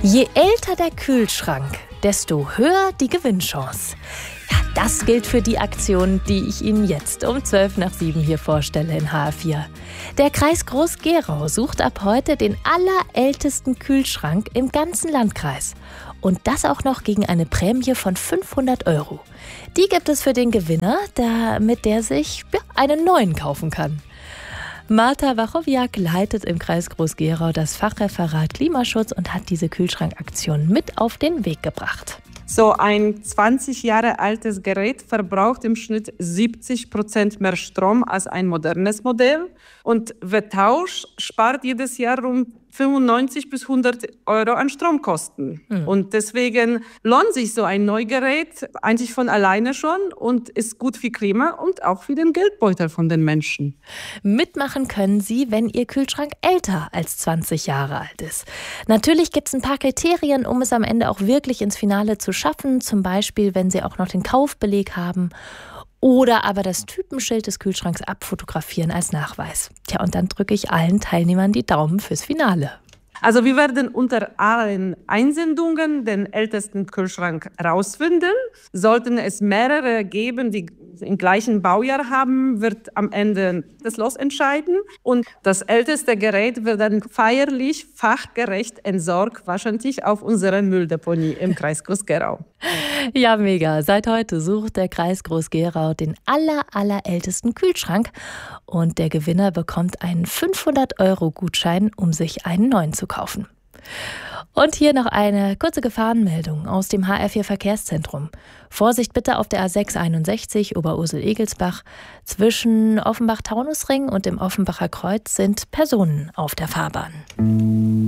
Je älter der Kühlschrank, desto höher die Gewinnchance. Ja, das gilt für die Aktion, die ich Ihnen jetzt um 7:12 hier vorstelle in HR4. Der Kreis Groß-Gerau sucht ab heute den allerältesten Kühlschrank im ganzen Landkreis. Und das auch noch gegen eine Prämie von 500 €. Die gibt es für den Gewinner, mit der sich einen neuen kaufen kann. Marta Wachowiak leitet im Kreis Groß-Gerau das Fachreferat Klimaschutz und hat diese Kühlschrankaktion mit auf den Weg gebracht. So ein 20 Jahre altes Gerät verbraucht im Schnitt 70% mehr Strom als ein modernes Modell. Und wer tauscht, spart jedes Jahr rund 95 bis 100 € an Stromkosten. Und deswegen lohnt sich so ein Neugerät eigentlich von alleine schon und ist gut für Klima und auch für den Geldbeutel von den Menschen. Mitmachen können Sie, wenn Ihr Kühlschrank älter als 20 Jahre alt ist. Natürlich gibt es ein paar Kriterien, um es am Ende auch wirklich ins Finale zu schaffen. Zum Beispiel, wenn Sie auch noch den Kaufbeleg haben. Oder aber das Typenschild des Kühlschranks abfotografieren als Nachweis. Tja, und dann drücke ich allen Teilnehmern die Daumen fürs Finale. Also wir werden unter allen Einsendungen den ältesten Kühlschrank rausfinden. Sollten es mehrere geben, die im gleichen Baujahr haben, wird am Ende das Los entscheiden. Und das älteste Gerät wird dann feierlich, fachgerecht entsorgt, wahrscheinlich auf unserer Mülldeponie im Kreis Groß-Gerau. Ja, mega. Seit heute sucht der Kreis Groß-Gerau den allerältesten Kühlschrank. Und der Gewinner bekommt einen 500 € Gutschein, um sich einen neuen zu kaufen. Und hier noch eine kurze Gefahrenmeldung aus dem HR4 Verkehrszentrum. Vorsicht bitte auf der A661 Oberursel-Egelsbach. Zwischen Offenbach-Taunusring und dem Offenbacher Kreuz sind Personen auf der Fahrbahn.